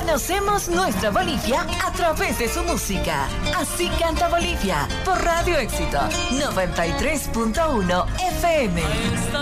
Conocemos nuestra Bolivia a través de su música. Así canta Bolivia por Radio Éxito 93.1 FM.